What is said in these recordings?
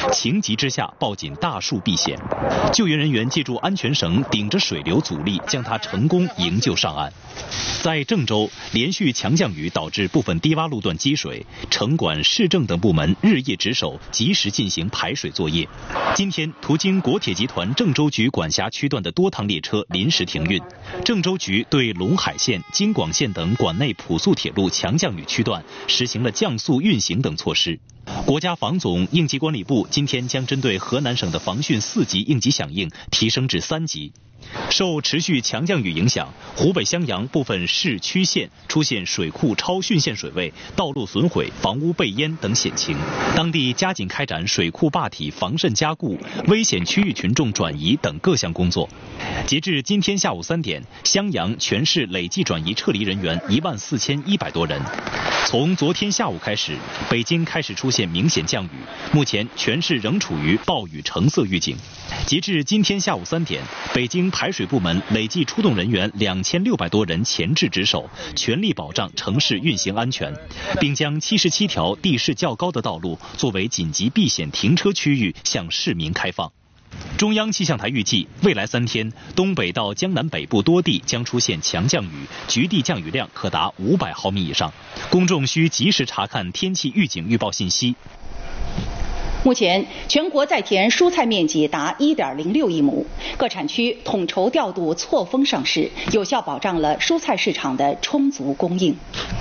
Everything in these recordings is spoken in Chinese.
情急之下抱紧大树避险，救援人员借助安全绳顶着水流阻力，将它成功营救上岸。在郑州，连续强降雨导致部分低洼路段积水，城管、市政等部门日夜值守，及时进行排水作业。今天，途经国铁集团郑州局管辖区段的多趟列车临时停运。郑州局对陇海线、京广线等管内普速铁路强降雨区段实行了降速运行等措施。国家防总应急管理部今天将针对河南省的防汛4级应急响应提升至3级。受持续强降雨影响，湖北襄阳部分市区县出现水库超汛限水位、道路损毁、房屋被淹等险情，当地加紧开展水库坝体防渗加固、危险区域群众转移等各项工作。截至今天下午3点，襄阳全市累计转移撤离人员14100多人。从昨天下午开始，北京开始出现明显降雨，目前全市仍处于暴雨橙色预警。截至今天下午3点，北京排水部门累计出动人员2600多人前置值守，全力保障城市运行安全，并将77条地势较高的道路作为紧急避险停车区域向市民开放。中央气象台预计，未来3天，东北到江南北部多地将出现强降雨，局地降雨量可达500毫米以上。公众需及时查看天气预警预报信息。 目前，全国在田蔬菜面积达1.06亿亩，各产区统筹调度错峰上市，有效保障了蔬菜市场的充足供应。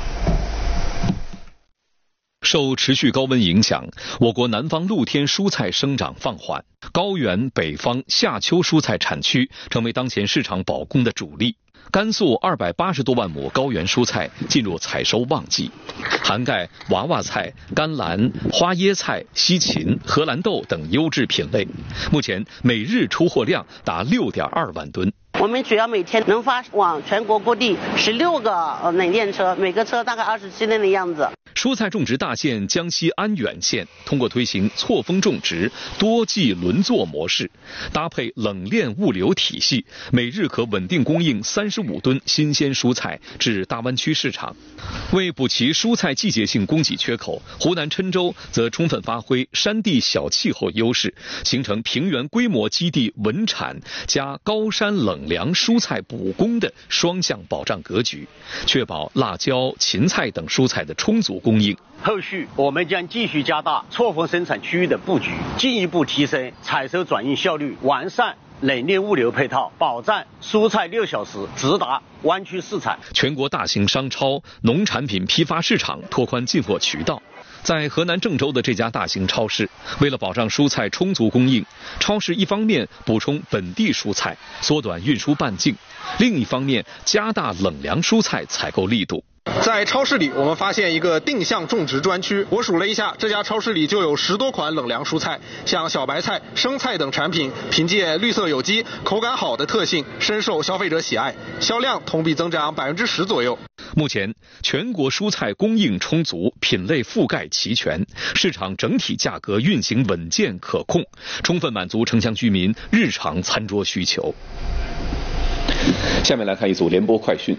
受持续高温影响，我国南方露天蔬菜生长放缓，高原、北方、夏秋蔬菜产区成为当前市场保供的主力。甘肃280多万亩高原蔬菜进入采收旺季，涵盖娃娃菜、甘蓝、花椰菜、西芹、荷兰豆等优质品类，目前每日出货量达6.2万吨。 我们主要每天能发往全国各地16个冷链车，每个车大概27吨的样子。 蔬菜种植大县江西安远县通过推行错峰种植、多季轮作模式，搭配冷链物流体系，每日可稳定供应35吨新鲜蔬菜至大湾区市场。为补齐蔬菜季节性供给缺口，湖南郴州则充分发挥山地小气候优势，形成平原规模基地稳产加高山冷凉蔬菜补供的双向保障格局，确保辣椒、芹菜等蔬菜的充足供应。 后续我们将继续加大错峰生产区域的布局，进一步提升采收转运效率，完善冷链物流配套，保障蔬菜6小时直达湾区市场。 全国大型商超、农产品批发市场拓宽进货渠道。在河南郑州的这家大型超市，为了保障蔬菜充足供应，超市一方面补充本地蔬菜，缩短运输半径，另一方面加大冷凉蔬菜采购力度。 在超市里，我们发现一个定向种植专区。我数了一下，这家超市里就有10多款冷凉蔬菜，像小白菜、生菜等产品，凭借绿色有机、口感好的特性，深受消费者喜爱，销量同比增长10%左右。 目前，全国蔬菜供应充足，品类覆盖齐全，市场整体价格运行稳健可控，充分满足城乡居民日常餐桌需求。下面来看一组联播快讯。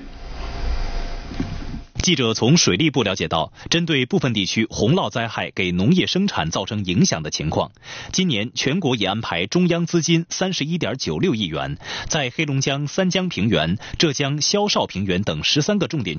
记者从水利部了解到，针对部分地区洪涝灾害给农业生产造成影响的情况，今年全国已安排中央资金31.96亿元，在黑龙江三江平原、浙江萧绍平原等13个重点